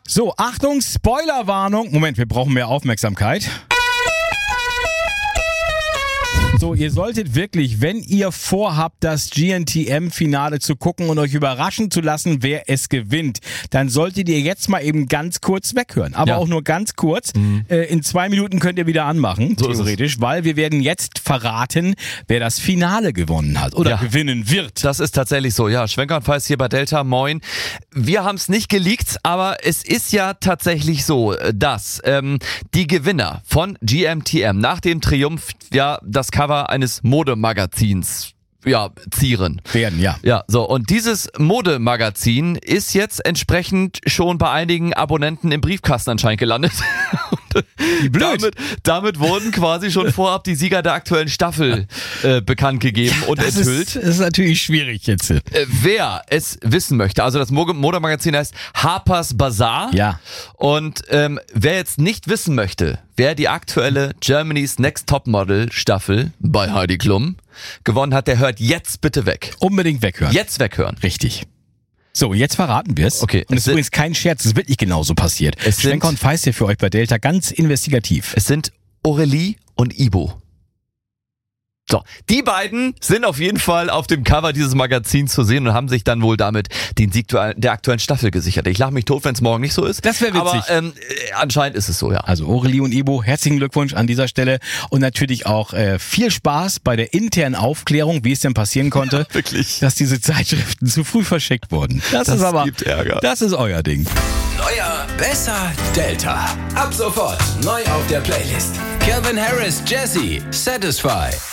So, Achtung, Spoilerwarnung. Moment, wir brauchen mehr Aufmerksamkeit. So, ihr solltet wirklich, wenn ihr vorhabt, das GNTM-Finale zu gucken und euch überraschen zu lassen, wer es gewinnt, dann solltet ihr jetzt mal eben ganz kurz weghören. Aber auch nur ganz kurz. In 2 Minuten könnt ihr wieder anmachen, so theoretisch, weil wir werden jetzt verraten, wer das Finale gewonnen hat oder gewinnen wird. Das ist tatsächlich so, ja. Schwenker und Feiß hier bei Delta, moin. Wir haben es nicht geleakt, aber es ist ja tatsächlich so, dass die Gewinner von GNTM nach dem Triumph das Cover eines Modemagazins zieren. Werden, ja. Ja, so. Und dieses Modemagazin ist jetzt entsprechend schon bei einigen Abonnenten im Briefkasten anscheinend gelandet. Wie blöd. Damit wurden quasi schon vorab die Sieger der aktuellen Staffel bekannt gegeben und enthüllt. Das ist natürlich schwierig jetzt. Wer es wissen möchte, also das Modemagazin heißt Harper's Bazaar. Ja. Und wer jetzt nicht wissen möchte, wer die aktuelle Germany's Next Topmodel Staffel bei Heidi Klum gewonnen hat, der hört jetzt bitte weg. Unbedingt weghören. Jetzt weghören. Richtig. So, jetzt verraten wir es. Okay. Und es ist übrigens kein Scherz, es ist wirklich genauso passiert. Schwenker und Feiß hier für euch bei Delta, ganz investigativ. Es sind Aurelie und Ibo. So, die beiden sind auf jeden Fall auf dem Cover dieses Magazins zu sehen und haben sich dann wohl damit den Sieg der aktuellen Staffel gesichert. Ich lache mich tot, wenn es morgen nicht so ist. Das wäre witzig. Aber anscheinend ist es so, ja. Also Aurelie und Ibo, herzlichen Glückwunsch an dieser Stelle und natürlich auch viel Spaß bei der internen Aufklärung, wie es denn passieren konnte, wirklich, dass diese Zeitschriften zu früh verschickt wurden. Das ist aber, gibt Ärger. Das ist euer Ding. Neuer, besser, Delta. Ab sofort neu auf der Playlist. Calvin Harris, Jesse, Satisfy.